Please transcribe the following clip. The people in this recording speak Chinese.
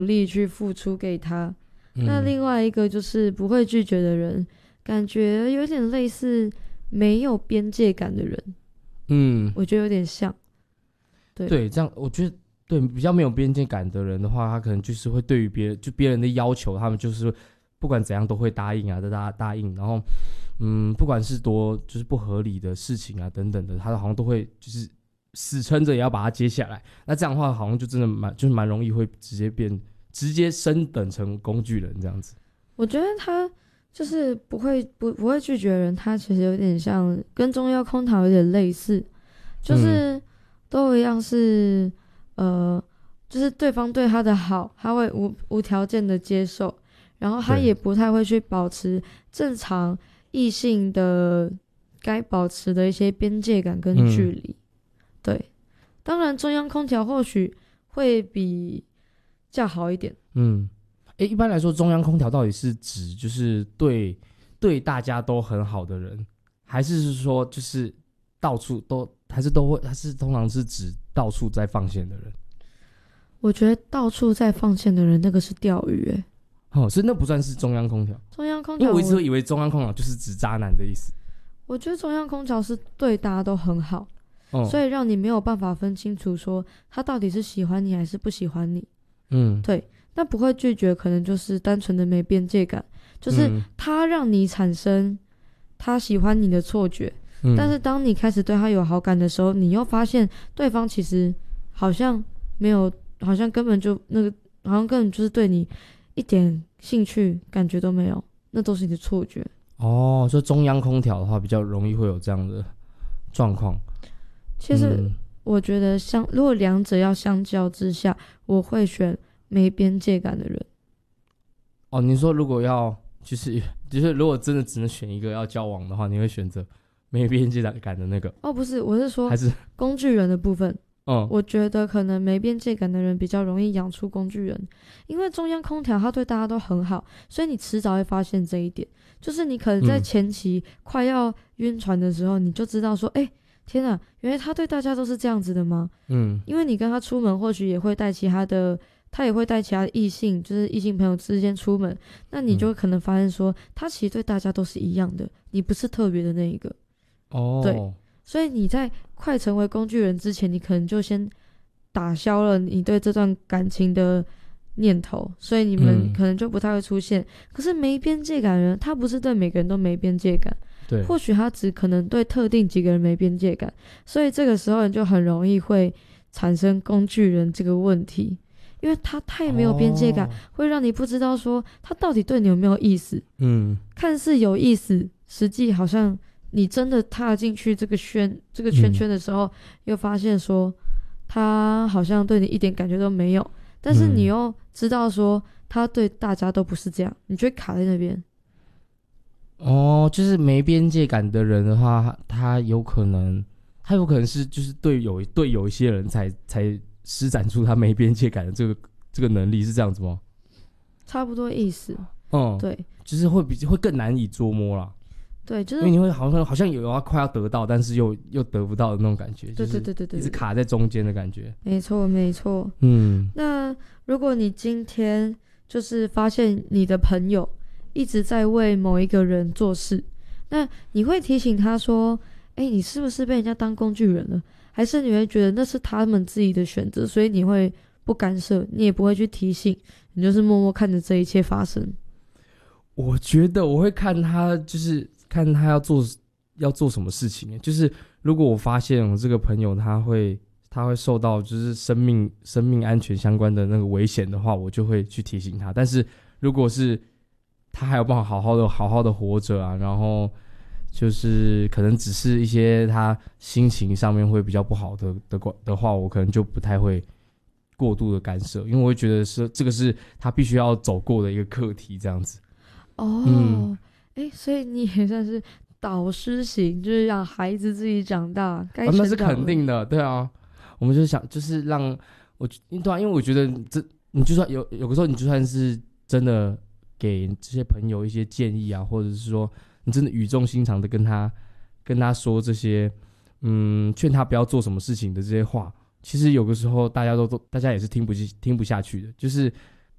力去付出给他。那另外一个就是不会拒绝的人，感觉有点类似没有边界感的人。我觉得有点像。 对，这样我觉得对比较没有边界感的人的话，他可能就是会对于别人的要求，他们就是不管怎样都会答应啊，答应，然后不管是多就是不合理的事情啊等等的，他好像都会就是死撑着也要把它接下来。那这样的话，好像就真的蛮容易会直接升等成工具人这样子。 我觉得他就是不会拒绝人，他其实有点像跟中央空调有点类似，就是都一样是就是对方对他的好，他会无条件的接受，然后他也不太会去保持正常异性的该保持的一些边界感跟距离。对，当然中央空调或许会比较好一点。 一般来说，中央空调到底是指就是对大家都很好的人，还是说就是到处都还是通常是指到处在放线的人？ 我觉得到处在放线的人，那个是钓鱼所以那不算是中央空调。 中央空调， 因为我一直以为中央空调就是指渣男的意思。 我觉得中央空调是对大家都很好，所以让你没有办法分清楚说他到底是喜欢你还是不喜欢你。对。那不会拒绝可能就是单纯的没边界感，就是他让你产生他喜欢你的错觉，但是当你开始对他有好感的时候，你又发现对方其实好像没有，好像根本就好像根本就是对你一点兴趣感觉都没有，那都是你的错觉。 所以中央空调的话比较容易会有这样的状况。 其实我觉得如果两者要相较之下，我会选没边界感的人。 你说如果要就是如果真的只能选一个要交往的话，你会选择没边界感的那个？ 不是，我是说还是工具人的部分。我觉得可能没边界感的人比较容易养出工具人，因为中央空调他对大家都很好，所以你迟早会发现这一点。就是你可能在前期快要晕船的时候，你就知道说，天哪，原来他对大家都是这样子的吗？因为你跟他出门，或许也会带他也会带其他的异性，就是异性朋友之间出门，那你就可能发现说，他其实对大家都是一样的，你不是特别的那一个。对，所以你在快成为工具人之前，你可能就先打消了你对这段感情的念头，所以你们可能就不太会出现。可是没边界感的人，他不是对每个人都没边界感， 对， 或许他只可能对特定几个人没边界感，所以这个时候你就很容易会产生工具人这个问题。因为他太没有边界感，会让你不知道说他到底对你有没有意思。看似有意思，实际好像你真的踏进去这个圈圈的时候，又发现说他好像对你一点感觉都没有，但是你又知道说他对大家都不是这样，你就会卡在那边。 就是没边界感的人的话，他有可能是就是对有一些人才施展出他没边界感的这个能力，是这样子吗？ 差不多意思。对， 就是会更难以捉摸啦。 对，就是因为你会好像有快要得到，但是又得不到的那种感觉。 对， 一直卡在中间的感觉。 没错。那如果你今天就是发现你的朋友一直在为某一个人做事，那你会提醒他说，你是不是被人家当工具人了？还是你会觉得那是他们自己的选择，所以你会不干涉，你也不会去提醒，你就是默默看着这一切发生？ 我觉得我会看他，就是看他要做什么事情。就是如果我发现我这个朋友他会受到就是生命安全相关的那个危险的话，我就会去提醒他。但是如果是他还有办法好好的活着啊，然后就是可能只是一些他心情上面会比较不好的话，我可能就不太会过度的干涉，因为我会觉得这个是他必须要走过的一个课题，这样子。 所以你也算是导师型，就是让孩子自己长大，该成长那是肯定的，对啊。我们就想就是让对啊，因为我觉得你就算有个时候，你就算是真的给这些朋友一些建议啊，或者是说你真的语重心长的跟他说这些劝他不要做什么事情的这些话，其实有个时候大家也是听不下去的。就是